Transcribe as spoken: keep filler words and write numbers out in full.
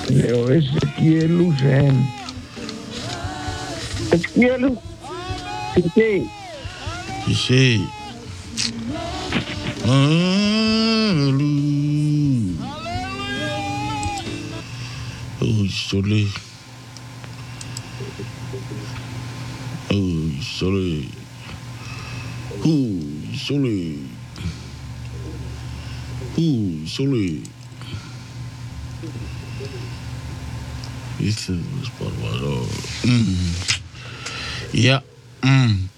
Leo Ezequiel Lucen. Ezequiel Lucen. Sí. Hallelujah. Oh, soleil. Oh, soleil. Oh, soleil. Oh, soleil. This is part of my dog. Mm. Yeah. Mm.